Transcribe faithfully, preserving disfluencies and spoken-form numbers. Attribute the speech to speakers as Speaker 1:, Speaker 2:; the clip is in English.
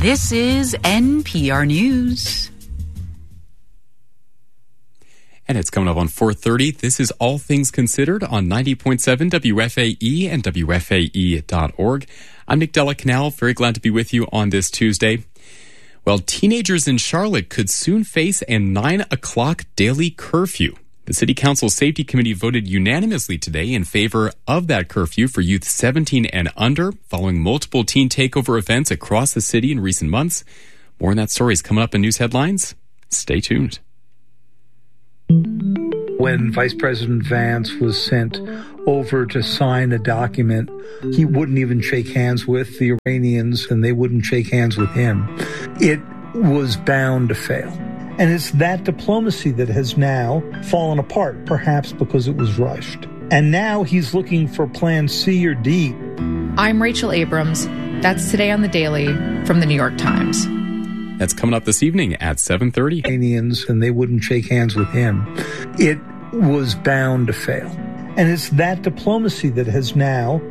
Speaker 1: This is N P R News.
Speaker 2: And it's coming up on four thirty. This is All Things Considered on ninety point seven W F A E and W F A E dot org. I'm Nick Della Canal. Very glad to be with you on this Tuesday. Well, teenagers in Charlotte could soon face a nine o'clock daily curfew. The City Council Safety Committee voted unanimously today in favor of that curfew for youth seventeen and under, following multiple teen takeover events across the city in recent months. More on that story is coming up in news headlines. Stay tuned.
Speaker 3: When Vice President Vance was sent over to sign a document, he wouldn't even shake hands with the Iranians, and they wouldn't shake hands with him. It was bound to fail. And it's that diplomacy that has now fallen apart, perhaps because it was rushed. And now he's looking for plan C or D.
Speaker 4: I'm Rachel Abrams. That's Today on the Daily from the New York Times.
Speaker 2: That's coming up this evening at seven thirty.
Speaker 3: Iranians, and they wouldn't shake hands with him. It was bound to fail. And it's that diplomacy that has now